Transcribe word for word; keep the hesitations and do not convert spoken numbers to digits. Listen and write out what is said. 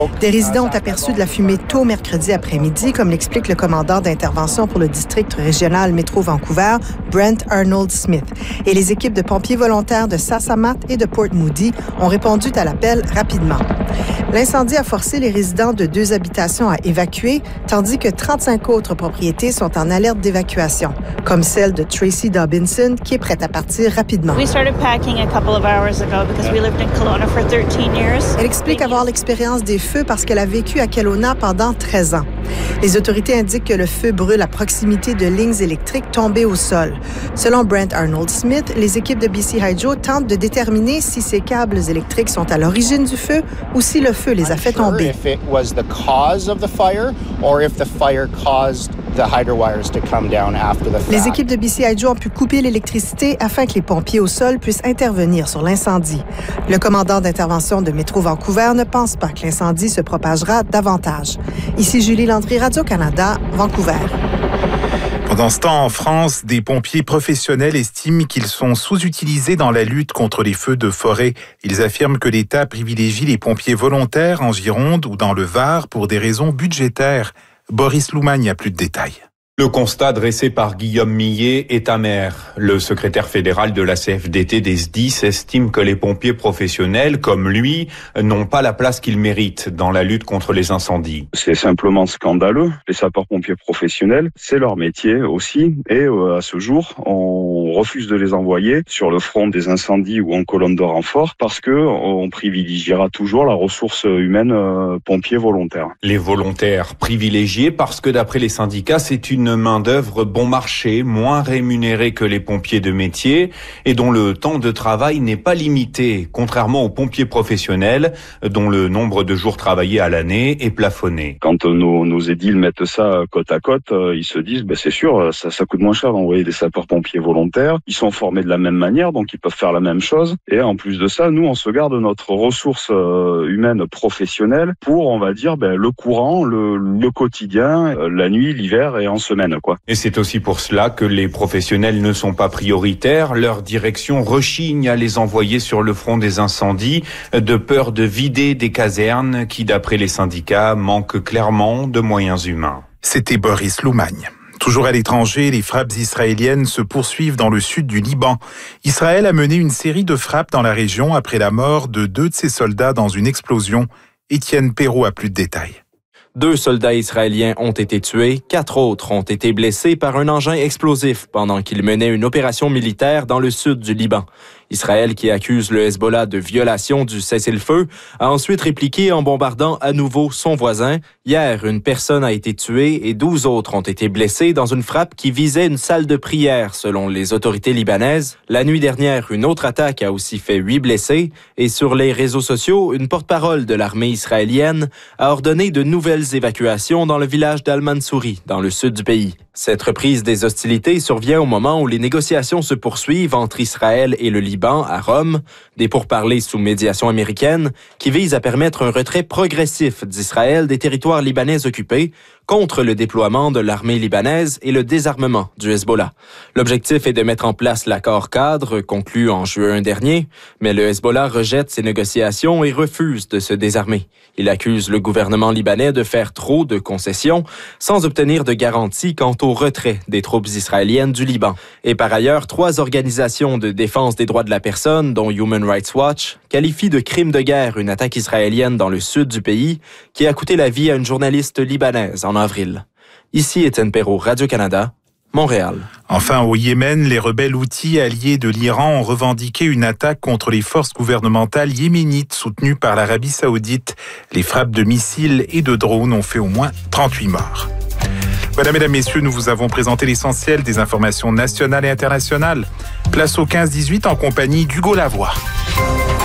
Des résidents ont aperçu de la fumée tôt mercredi après-midi, comme l'explique le commandant d'intervention pour le district régional Métro Vancouver, Brent Arnold Smith. Et les équipes de pompiers volontaires de Sasamat et de Port Moody ont répondu à l'appel rapidement. L'incendie a forcé les résidents de deux habitations à évacuer, tandis que trente-cinq autres propriétés sont en alerte d'évacuation, comme celle de Tracy Dobinson, qui est prête à partir rapidement. We started packing a couple of hours ago because we lived in Kelowna for thirteen years. Elle explique avoir l'expérience des feux parce qu'elle a vécu à Kelowna pendant treize ans. Les autorités indiquent que le feu brûle à proximité de lignes électriques tombées au sol. Selon Brent Arnold Smith, les équipes de B C Hydro tentent de déterminer si ces câbles électriques sont à l'origine du feu ou si le feu les a fait tomber. Les équipes de B C Hydro ont pu couper l'électricité afin que les pompiers au sol puissent intervenir sur l'incendie. Le commandant d'intervention de Métro Vancouver ne pense pas que l'incendie se propagera davantage. Ici Julie Landry, Radio-Canada, Vancouver. Pendant ce temps, en France, des pompiers professionnels estiment qu'ils sont sous-utilisés dans la lutte contre les feux de forêt. Ils affirment que l'État privilégie les pompiers volontaires en Gironde ou dans le Var pour des raisons budgétaires. Boris Loumagne a plus de détails. Le constat dressé par Guillaume Millet est amer. Le secrétaire fédéral de la C F D T des S D I S estime que les pompiers professionnels, comme lui, n'ont pas la place qu'ils méritent dans la lutte contre les incendies. C'est simplement scandaleux. Les sapeurs-pompiers professionnels, c'est leur métier aussi. Et euh, à ce jour, on refuse de les envoyer sur le front des incendies ou en colonne de renfort parce que on privilégiera toujours la ressource humaine euh, pompiers volontaires. Les volontaires privilégiés parce que d'après les syndicats, c'est une main-d'œuvre bon marché, moins rémunérée que les pompiers de métier et dont le temps de travail n'est pas limité, contrairement aux pompiers professionnels dont le nombre de jours travaillés à l'année est plafonné. Quand nos, nos édiles mettent ça côte à côte, ils se disent ben c'est sûr, ça, ça coûte moins cher d'envoyer des sapeurs-pompiers volontaires. Ils sont formés de la même manière, donc ils peuvent faire la même chose. Et en plus de ça, nous, on se garde notre ressource humaine professionnelle pour, on va dire, ben, le courant, le, le quotidien, la nuit, l'hiver et en semaine. Quoi. Et c'est aussi pour cela que les professionnels ne sont pas prioritaires. Leur direction rechigne à les envoyer sur le front des incendies, de peur de vider des casernes qui, d'après les syndicats, manquent clairement de moyens humains. C'était Boris Loumagne. Toujours à l'étranger, les frappes israéliennes se poursuivent dans le sud du Liban. Israël a mené une série de frappes dans la région après la mort de deux de ses soldats dans une explosion. Étienne Perrault a plus de détails. Deux soldats israéliens ont été tués, quatre autres ont été blessés par un engin explosif pendant qu'ils menaient une opération militaire dans le sud du Liban. Israël, qui accuse le Hezbollah de violation du cessez-le-feu, a ensuite répliqué en bombardant à nouveau son voisin. Hier, une personne a été tuée et douze autres ont été blessés dans une frappe qui visait une salle de prière, selon les autorités libanaises. La nuit dernière, une autre attaque a aussi fait huit blessés. Et sur les réseaux sociaux, une porte-parole de l'armée israélienne a ordonné de nouvelles évacuations dans le village d'Al-Mansouri, dans le sud du pays. Cette reprise des hostilités survient au moment où les négociations se poursuivent entre Israël et le Liban à Rome, des pourparlers sous médiation américaine qui visent à permettre un retrait progressif d'Israël des territoires libanais occupés contre le déploiement de l'armée libanaise et le désarmement du Hezbollah. L'objectif est de mettre en place l'accord cadre conclu en juin dernier, mais le Hezbollah rejette ces négociations et refuse de se désarmer. Il accuse le gouvernement libanais de faire trop de concessions sans obtenir de garanties quant au retrait des troupes israéliennes du Liban. Et par ailleurs, trois organisations de défense des droits de la personne, dont Human Rights Watch, qualifient de crime de guerre une attaque israélienne dans le sud du pays qui a coûté la vie à une journaliste libanaise en avril. Ici Étienne Perrault, Radio-Canada, Montréal. Enfin, au Yémen, les rebelles houthis alliés de l'Iran ont revendiqué une attaque contre les forces gouvernementales yéménites soutenues par l'Arabie saoudite. Les frappes de missiles et de drones ont fait au moins trente-huit morts. Voilà, mesdames, messieurs, nous vous avons présenté l'essentiel des informations nationales et internationales. Place au quinze dix-huit en compagnie d'Hugo Lavoie.